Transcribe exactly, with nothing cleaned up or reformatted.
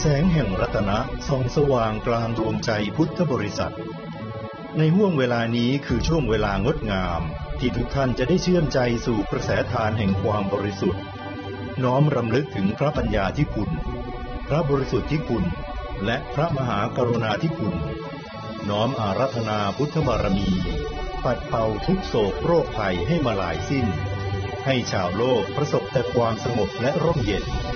แสงแห่งรัตนะส่องสว่างกลางดวงใจพุทธบริษัทในห้วงเวลานี้คือช่วงเวลางดงามที่ทุกท่านจะได้เชื่อมใจสู่กระแสทานแห่งความบริสุทธิ์น้อมรำลึกถึงพระปัญญาธิคุณพระบริสุทธิ์ธิคุณและพระมหากรุณาธิคุณน้อมอาราธนาพุทธบารมีปัดเป่าทุกโศกโรคภัยให้มาลายสิ้นให้ชาวโลกประสบแต่ความสงบและร่มเย็น